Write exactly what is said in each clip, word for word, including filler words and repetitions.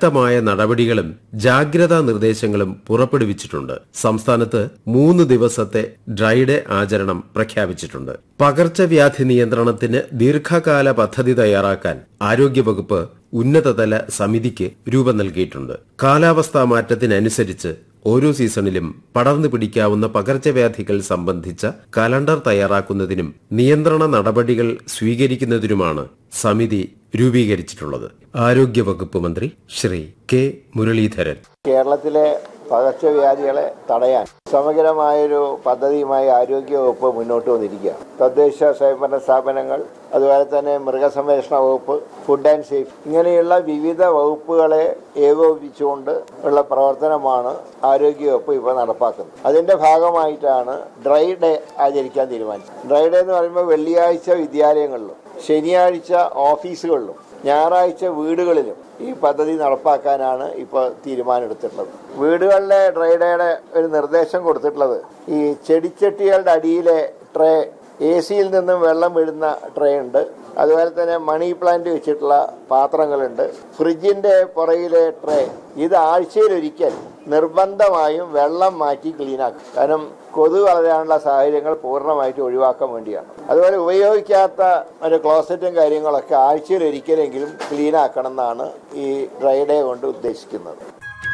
ശക്തമായ നടപടികളും ജാഗ്രതാ നിർദ്ദേശങ്ങളും പുറപ്പെടുവിച്ചിട്ടുണ്ട്. സംസ്ഥാനത്ത് മൂന്ന് ദിവസത്തെ ഡ്രൈഡേ ആചരണം പ്രഖ്യാപിച്ചിട്ടുണ്ട്. പകർച്ചവ്യാധി നിയന്ത്രണത്തിന് ദീർഘകാല പദ്ധതി തയ്യാറാക്കാൻ ആരോഗ്യവകുപ്പ് ഉന്നതതല സമിതിക്ക് രൂപം നൽകിയിട്ടുണ്ട്. കാലാവസ്ഥാ മാറ്റത്തിനനുസരിച്ച് ഓരോ സീസണിലും പടർന്നു പിടിക്കാവുന്ന പകർച്ചവ്യാധികൾ സംബന്ധിച്ച കലണ്ടർ തയ്യാറാക്കുന്നതിനും നിയന്ത്രണ നടപടികൾ സ്വീകരിക്കുന്നതിനുമാണ് സമിതി രൂപീകരിച്ചിട്ടുള്ളത്. ആരോഗ്യവകുപ്പ് മന്ത്രി ശ്രീ കെ മുരളീധരൻ കേരളത്തിലെ പകർച്ചവ്യാധികളെ തടയാൻ സമഗ്രമായൊരു പദ്ധതിയുമായി ആരോഗ്യവകുപ്പ് മുന്നോട്ട് വന്നിരിക്കുക. തദ്ദേശ സ്വയംഭരണ സ്ഥാപനങ്ങൾ, അതുപോലെ തന്നെ മൃഗസംരക്ഷണ വകുപ്പ്, ഫുഡ് ആൻഡ് സേഫ്റ്റി, ഇങ്ങനെയുള്ള വിവിധ വകുപ്പുകളെ ഏകോപിപ്പിച്ചുകൊണ്ട് ഉള്ള പ്രവർത്തനമാണ് ആരോഗ്യവകുപ്പ് ഇപ്പോൾ നടപ്പാക്കുന്നത്. അതിന്റെ ഭാഗമായിട്ടാണ് ഡ്രൈ ഡേ ആചരിക്കാൻ തീരുമാനിച്ചത്. ഡ്രൈ ഡേ എന്ന് പറയുമ്പോൾ വെള്ളിയാഴ്ച വിദ്യാലയങ്ങളിലും ശനിയാഴ്ച ഓഫീസുകളിലും ഞായറാഴ്ച വീടുകളിലും ഈ പദ്ധതി നടപ്പാക്കാനാണ് ഇപ്പോൾ തീരുമാനമെടുത്തിട്ടുള്ളത്. വീടുകളിലെ ഡ്രൈ ഡേയുടെ ഒരു നിർദ്ദേശം കൊടുത്തിട്ടുള്ളത്, ഈ ചെടിച്ചട്ടികളുടെ അടിയിലെ ട്രേ, എ സിയിൽ നിന്നും വെള്ളം വീഴുന്ന ട്രേ ഉണ്ട്, അതുപോലെ തന്നെ മണി പ്ലാന്റ് വെച്ചിട്ടുള്ള പാത്രങ്ങളുണ്ട്, ഫ്രിഡ്ജിന്റെ പുറകിലെ ട്രേ, ഇത് ആഴ്ചയിലൊരിക്കൽ നിർബന്ധമായും വെള്ളം മാറ്റി ക്ലീനാക്കും. കാരണം കൊതുക് വളരാനുള്ള സാഹചര്യങ്ങൾ പൂർണ്ണമായിട്ട് ഒഴിവാക്കാൻ വേണ്ടിയാണ്. അതുപോലെ ഉപയോഗിക്കാത്ത ഒരു ക്ലോസറ്റും കാര്യങ്ങളൊക്കെ ആഴ്ചയിൽ ഒരിക്കലെങ്കിലും ക്ലീൻ ആക്കണം എന്നാണ് ഈ ഡ്രൈ ഡേ കൊണ്ട് ഉദ്ദേശിക്കുന്നത്.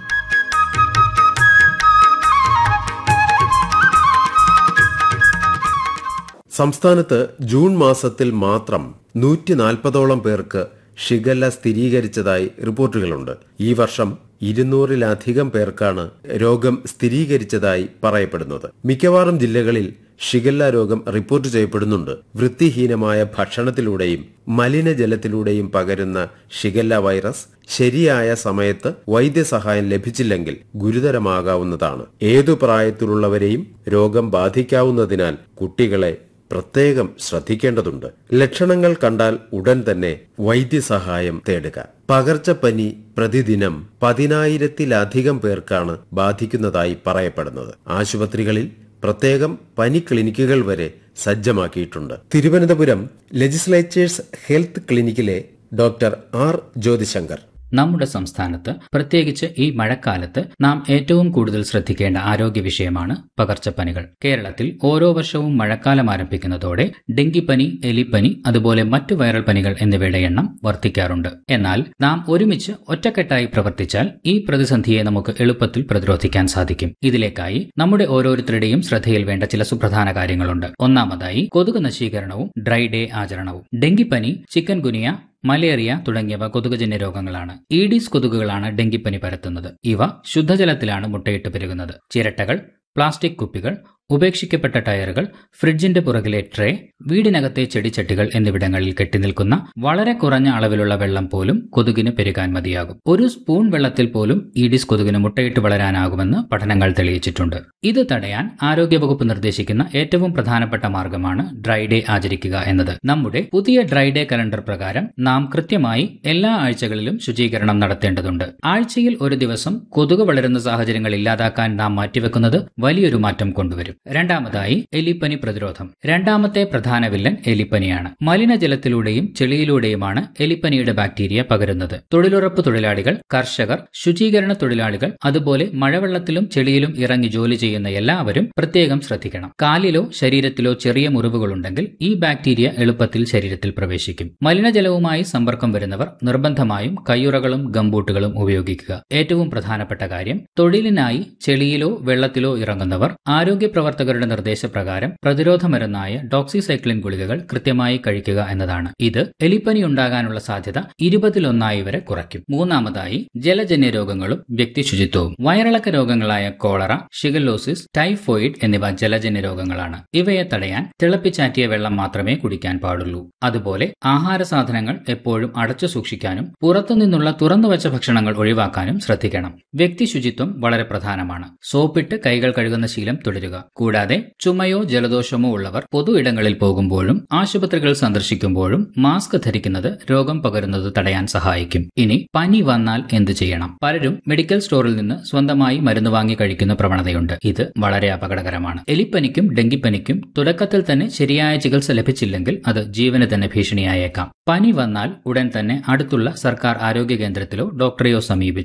സംസ്ഥാനത്ത് ജൂൺ മാസത്തിൽ മാത്രം നൂറ്റി നാൽപ്പതോളം പേർക്ക് ഷിഗല്ല സ്ഥിരീകരിച്ചതായി റിപ്പോർട്ടുകളുണ്ട്. ഈ വർഷം ഇരുന്നൂറിലധികം പേർക്കാണ് രോഗം സ്ഥിരീകരിച്ചതായി പറയപ്പെടുന്നത്. മിക്കവാറും ജില്ലകളിൽ ഷിഗല്ല രോഗം റിപ്പോർട്ട് ചെയ്യപ്പെടുന്നുണ്ട്. വൃത്തിഹീനമായ ഭക്ഷണത്തിലൂടെയും മലിനജലത്തിലൂടെയും പകരുന്ന ഷിഗല്ല വൈറസ് ശരിയായ സമയത്ത് വൈദ്യസഹായം ലഭിച്ചില്ലെങ്കിൽ ഗുരുതരമാകാവുന്നതാണ്. ഏതു പ്രായത്തിലുള്ളവരെയും രോഗം ബാധിക്കാവുന്നതിനാൽ കുട്ടികളെ പ്രത്യേകം ശ്രദ്ധിക്കേണ്ടതുണ്ട്. ലക്ഷണങ്ങൾ കണ്ടാൽ ഉടൻ തന്നെ വൈദ്യസഹായം തേടുക. പകർച്ചപ്പനി പ്രതിദിനം പതിനായിരത്തിലധികം പേർക്കാണ് ബാധിക്കുന്നതായി പറയപ്പെടുന്നത്. ആശുപത്രികളിൽ പ്രത്യേകം പനി ക്ലിനിക്കുകൾ വരെ സജ്ജമാക്കിയിട്ടുണ്ട്. Thiruvananthapuram legislature's health ക്ലിനിക്കിലെ doctor R Jyothishankar, നമ്മുടെ സംസ്ഥാനത്ത് പ്രത്യേകിച്ച് ഈ മഴക്കാലത്ത് നാം ഏറ്റവും കൂടുതൽ ശ്രദ്ധിക്കേണ്ട ആരോഗ്യ വിഷയമാണ് പകർച്ചപ്പനികൾ. കേരളത്തിൽ ഓരോ വർഷവും മഴക്കാലം ആരംഭിക്കുന്നതോടെ ഡെങ്കിപ്പനി, എലിപ്പനി, അതുപോലെ മറ്റു വൈറൽ പനികൾ എന്നിവയുടെ എണ്ണം വർദ്ധിക്കാറുണ്ട്. എന്നാൽ നാം ഒരുമിച്ച് ഒറ്റക്കെട്ടായി പ്രവർത്തിച്ചാൽ ഈ പ്രതിസന്ധിയെ നമുക്ക് എളുപ്പത്തിൽ പ്രതിരോധിക്കാൻ സാധിക്കും. ഇതിലേക്കായി നമ്മുടെ ഓരോരുത്തരുടെയും ശ്രദ്ധയിൽ വേണ്ട ചില സുപ്രധാന കാര്യങ്ങളുണ്ട്. ഒന്നാമതായി കൊതുക് നശീകരണവും ഡ്രൈ ഡേ ആചരണവും. ഡെങ്കിപ്പനി, ചിക്കൻ ഗുനിയ, മലേറിയ തുടങ്ങിയവ കൊതുകുജന്യ രോഗങ്ങളാണ്. ഈഡിസ് കൊതുകുകളാണ് ഡെങ്കിപ്പനി പരത്തുന്നത്. ഇവ ശുദ്ധജലത്തിലാണ് മുട്ടയിട്ട് പെരുകുന്നത്. ചിരട്ടകൾ, പ്ലാസ്റ്റിക് കുപ്പികൾ, ഉപേക്ഷിക്കപ്പെട്ട ടയറുകൾ, ഫ്രിഡ്ജിന്റെ പുറകിലെ ട്രേ, വീടിനകത്തെ ചെടിച്ചട്ടികൾ എന്നിവിടങ്ങളിൽ കെട്ടിനിൽക്കുന്ന വളരെ കുറഞ്ഞ അളവിലുള്ള വെള്ളം പോലും കൊതുകിന് പെരുകാൻ മതിയാകും. ഒരു സ്പൂൺ വെള്ളത്തിൽ പോലും ഈഡിസ് കൊതുകിന് മുട്ടയിട്ട് വളരാനാകുമെന്ന് പഠനങ്ങൾ തെളിയിച്ചിട്ടുണ്ട്. ഇത് തടയാൻ ആരോഗ്യവകുപ്പ് നിർദ്ദേശിക്കുന്ന ഏറ്റവും പ്രധാനപ്പെട്ട മാർഗമാണ് ഡ്രൈ ഡേ ആചരിക്കുക എന്നത്. നമ്മുടെ പുതിയ ഡ്രൈ ഡേ കലണ്ടർ പ്രകാരം നാം കൃത്യമായി എല്ലാ ആഴ്ചകളിലും ശുചീകരണം നടത്തേണ്ടതുണ്ട്. ആഴ്ചയിൽ ഒരു ദിവസം കൊതുക് വളരുന്ന സാഹചര്യങ്ങൾ ഇല്ലാതാക്കാൻ നാം മാറ്റിവെക്കുന്നത് വലിയൊരു മാറ്റം കൊണ്ടുവരും. രണ്ടാമതായി എലിപ്പനി പ്രതിരോധം. രണ്ടാമത്തെ പ്രധാന വില്ലൻ എലിപ്പനിയാണ്. മലിനജലത്തിലൂടെയും ചെളിയിലൂടെയുമാണ് എലിപ്പനിയുടെ ബാക്ടീരിയ പകരുന്നത്. തൊഴിലുറപ്പ് തൊഴിലാളികൾ, കർഷകർ, ശുചീകരണ തൊഴിലാളികൾ, അതുപോലെ മഴവെള്ളത്തിലും ചെളിയിലും ഇറങ്ങി ജോലി ചെയ്യുന്ന എല്ലാവരും പ്രത്യേകം ശ്രദ്ധിക്കണം. കാലിലോ ശരീരത്തിലോ ചെറിയ മുറിവുകളുണ്ടെങ്കിൽ ഈ ബാക്ടീരിയ എളുപ്പത്തിൽ ശരീരത്തിൽ പ്രവേശിക്കും. മലിനജലവുമായി സമ്പർക്കം വരുന്നവർ നിർബന്ധമായും കയ്യുറകളും ഗംബൂട്ടുകളും ഉപയോഗിക്കുക. ഏറ്റവും പ്രധാനപ്പെട്ട കാര്യം, തൊഴിലിനായി ചെളിയിലോ വെള്ളത്തിലോ ഇറങ്ങുന്നവർ ആരോഗ്യ പ്രവർത്തകരുടെ നിർദ്ദേശപ്രകാരം പ്രതിരോധ മരുന്നായ ഡോക്സിസൈക്ലിൻ ഗുളികകൾ കൃത്യമായി കഴിക്കുക എന്നതാണ്. ഇത് എലിപ്പനി ഉണ്ടാകാനുള്ള സാധ്യത ഇരുപതിലൊന്നായി വരെ കുറയ്ക്കും. മൂന്നാമതായി ജലജന്യ രോഗങ്ങളും വ്യക്തി ശുചിത്വവും. വയറിളക്ക രോഗങ്ങളായ കോളറ, ഷിഗല്ലോസിസ്, ടൈഫോയിഡ് എന്നിവ ജലജന്യ രോഗങ്ങളാണ്. ഇവയെ തടയാൻ തിളപ്പിച്ചാറ്റിയ വെള്ളം മാത്രമേ കുടിക്കാൻ പാടുള്ളൂ. അതുപോലെ ആഹാര സാധനങ്ങൾ എപ്പോഴും അടച്ചു സൂക്ഷിക്കാനും പുറത്തുനിന്നുള്ള തുറന്നുവച്ച ഭക്ഷണങ്ങൾ ഒഴിവാക്കാനും ശ്രദ്ധിക്കണം. വ്യക്തി ശുചിത്വം വളരെ പ്രധാനമാണ്. സോപ്പിട്ട് കൈകൾ കഴുകുന്ന ശീലം തുടരുക. കൂടാതെ ചുമയോ ജലദോഷമോ ഉള്ളവർ പൊതു ഇടങ്ങളിൽ പോകുമ്പോഴും ആശുപത്രികൾ സന്ദർശിക്കുമ്പോഴും മാസ്ക് ധരിക്കുന്നത് രോഗം പകരുന്നത് തടയാൻ സഹായിക്കും. ഇനി പനി വന്നാൽ എന്ത് ചെയ്യണം? പലരും മെഡിക്കൽ സ്റ്റോറിൽ നിന്ന് സ്വന്തമായി മരുന്ന് വാങ്ങി കഴിക്കുന്ന പ്രവണതയുണ്ട്. ഇത് വളരെ അപകടകരമാണ്. എലിപ്പനിക്കും ഡെങ്കിപ്പനിക്കും തുടക്കത്തിൽ തന്നെ ശരിയായ ചികിത്സ ലഭിച്ചില്ലെങ്കിൽ അത് ജീവന് തന്നെ ഭീഷണിയായേക്കാം. പനി വന്നാൽ ഉടൻ തന്നെ അടുത്തുള്ള സർക്കാർ ആരോഗ്യ കേന്ദ്രത്തിലോ ഡോക്ടറെയോ സമീപിച്ച്